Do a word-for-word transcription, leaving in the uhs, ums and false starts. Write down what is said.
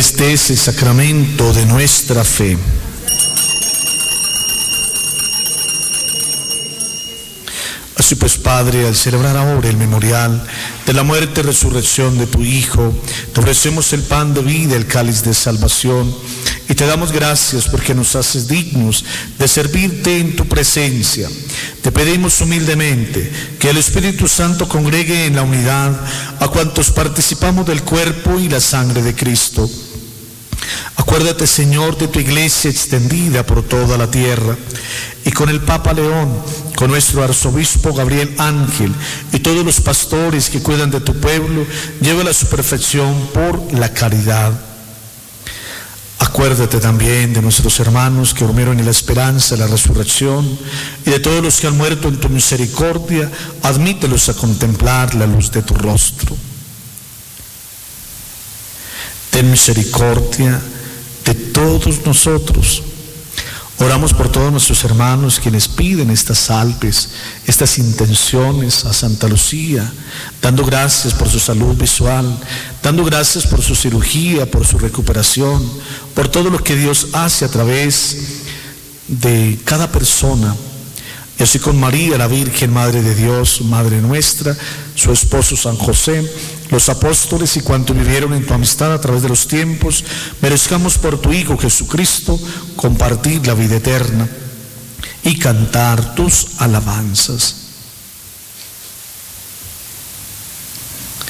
Este es el sacramento de nuestra fe. Así pues, Padre, al celebrar ahora el memorial de la muerte y resurrección de tu Hijo, te ofrecemos el pan de vida, el cáliz de salvación, y te damos gracias porque nos haces dignos de servirte en tu presencia. Te pedimos humildemente que el Espíritu Santo congregue en la unidad a cuantos participamos del cuerpo y la sangre de Cristo. Acuérdate, Señor, de tu iglesia extendida por toda la tierra, y con el Papa León, con nuestro arzobispo Gabriel Ángel y todos los pastores que cuidan de tu pueblo, llévala a su perfección por la caridad. Acuérdate también de nuestros hermanos que durmieron en la esperanza de la resurrección, y de todos los que han muerto en tu misericordia, admítelos a contemplar la luz de tu rostro. Ten misericordia de todos nosotros. Oramos por todos nuestros hermanos quienes piden estas salves, estas intenciones a Santa Lucía, dando gracias por su salud visual, dando gracias por su cirugía, por su recuperación, por todo lo que Dios hace a través de cada persona. Y así con María, la Virgen, Madre de Dios, Madre nuestra, su esposo San José, los apóstoles y cuantos vivieron en tu amistad a través de los tiempos, merezcamos por tu Hijo Jesucristo compartir la vida eterna y cantar tus alabanzas.